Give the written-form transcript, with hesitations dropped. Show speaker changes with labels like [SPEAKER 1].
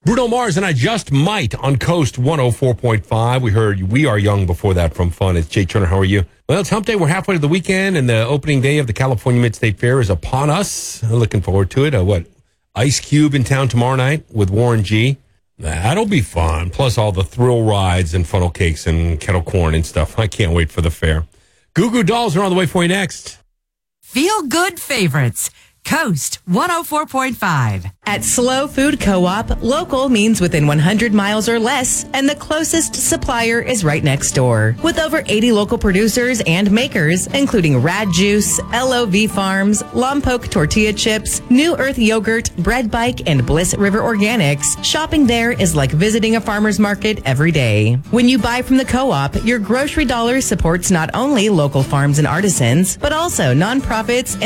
[SPEAKER 1] Bruno Mars and I Just Might on Coast 104.5. We heard We Are Young before that from Fun. It's Jay Turner. How are you? Well, it's hump day. We're halfway to the weekend, and the opening day of the California Mid-State Fair is upon us. Looking forward to it. Ice Cube in town tomorrow night with Warren G. That'll be fun. Plus all the thrill rides and funnel cakes and kettle corn and stuff. I can't wait for the fair. Goo Goo Dolls are on the way for you next.
[SPEAKER 2] Feel good favorites. Coast 104.5.
[SPEAKER 3] At Slow Food Co-op, local means within 100 miles or less, and the closest supplier is right next door. With over 80 local producers and makers, including Rad Juice, LOV Farms, Lompoc Tortilla Chips, New Earth Yogurt, Bread Bike, and Bliss River Organics, shopping there is like visiting a farmer's market every day. When you buy from the co-op, your grocery dollar supports not only local farms and artisans, but also nonprofits and